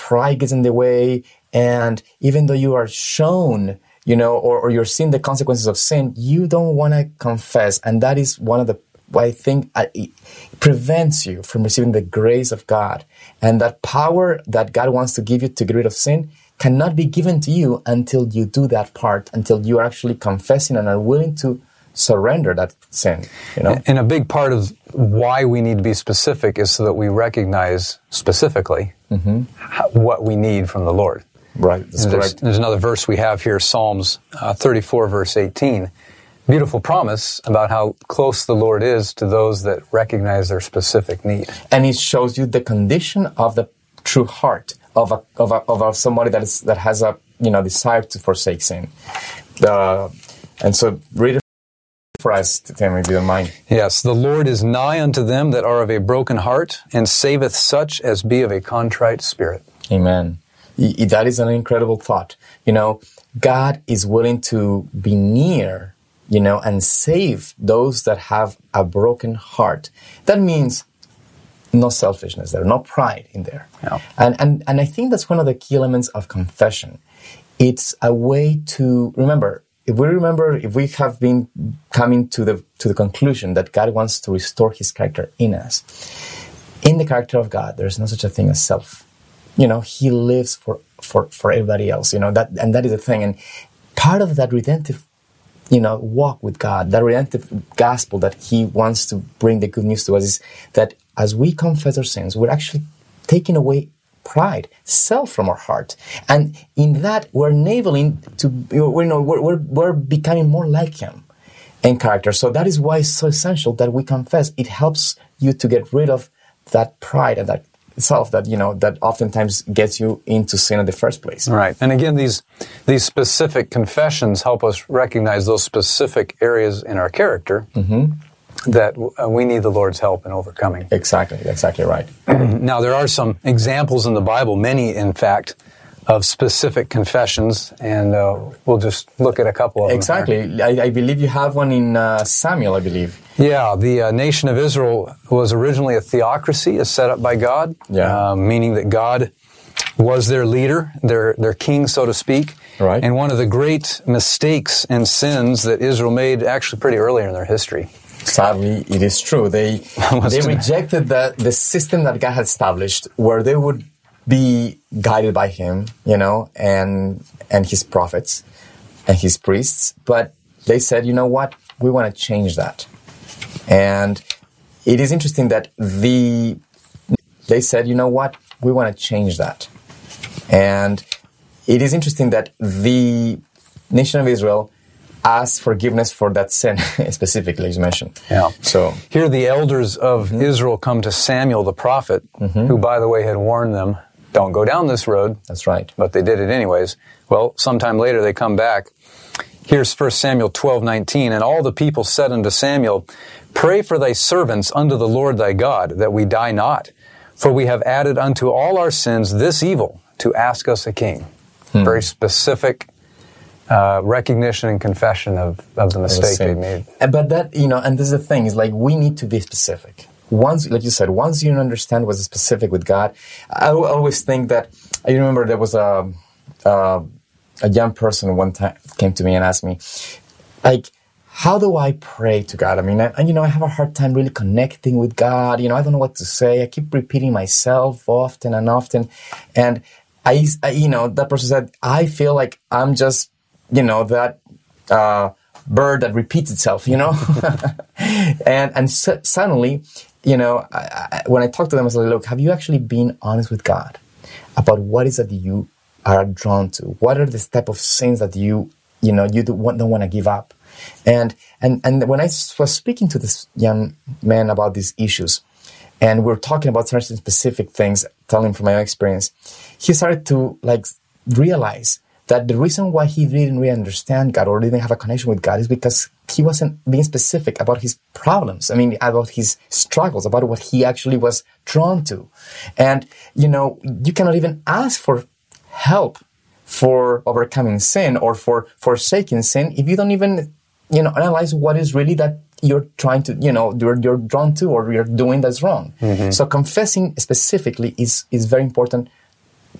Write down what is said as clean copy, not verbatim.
pride gets in the way, and even though you are shown, or you're seeing the consequences of sin, you don't want to confess. And that is one of the, I think, it prevents you from receiving the grace of God. And that power that God wants to give you to get rid of sin cannot be given to you until you do that part, until you are actually confessing and are willing to surrender that sin. And a big part of why we need to be specific is so that we recognize specifically what we need from the Lord. Right, that's correct. There's another verse we have here, Psalms 34, verse 18. Beautiful promise about how close the Lord is to those that recognize their specific need. And it shows you the condition of the true heart of somebody that has a desire to forsake sin. And so read it for us, Tim, if you don't mind. Yes, the Lord is nigh unto them that are of a broken heart, and saveth such as be of a contrite spirit. Amen. That is an incredible thought. God is willing to be near, and save those that have a broken heart. That means no selfishness there, no pride in there. Yeah. And I think that's one of the key elements of confession. It's a way to remember. If we have been coming to the conclusion that God wants to restore His character in us, in the character of God, there's no such a thing as self. He lives for everybody else. That is the thing. And part of that redemptive, walk with God, that redemptive gospel that He wants to bring the good news to us is that as we confess our sins, we're actually taking away pride, self from our heart, and in that we're enabling to, we're becoming more like Him in character. So that is why it's so essential that we confess. It helps you to get rid of that pride and that self that that oftentimes gets you into sin in the first place. Right. And again, these specific confessions help us recognize those specific areas in our character that we need the Lord's help in overcoming. Exactly right. Now, there are some examples in the Bible, many, in fact, of specific confessions, and we'll just look at a couple of them. Exactly. I believe you have one in Samuel, I believe. Yeah, the nation of Israel was originally a theocracy, set up by God, meaning that God was their leader, their king, so to speak. Right. And one of the great mistakes and sins that Israel made actually pretty early in their history. Sadly, it is true. They rejected the system that God had established, where they would be guided by Him, and His prophets and His priests. But they said, what? We want to change that. And it is interesting that they said, what? We want to change that. And it is interesting that the nation of Israel asked forgiveness for that sin, specifically, as you mentioned. Yeah. So here the elders of Israel come to Samuel the prophet, who, by the way, had warned them, don't go down this road. That's right. But they did it anyways. Well, sometime later they come back. Here's 1 Samuel 12:19. And all the people said unto Samuel, Pray for thy servants unto the Lord thy God, that we die not. For we have added unto all our sins this evil, to ask us a king. Very specific recognition and confession of the mistake they made. But that, and this is the thing, is like we need to be specific. Once, like you said, once you understand what's specific with God, I always think that, I remember there was a young person one time came to me and asked me, like, how do I pray to God? I mean, I have a hard time really connecting with God. I don't know what to say. I keep repeating myself often and often. And I that person said, I feel like I'm just, that bird that repeats itself, and suddenly, when I talked to them, I was like, look, have you actually been honest with God about what is that you are drawn to? What are the type of sins that you don't want to give up? And when I was speaking to this young man about these issues, and we were talking about certain specific things, telling him from my own experience, he started to realize that the reason why he didn't really understand God or didn't have a connection with God is because he wasn't being specific about his problems. I mean, about his struggles, about what he actually was drawn to. And, you cannot even ask for help for overcoming sin or for forsaking sin if you don't even, analyze what is really that you're trying to, you're drawn to or you're doing that's wrong. Mm-hmm. So confessing specifically is very important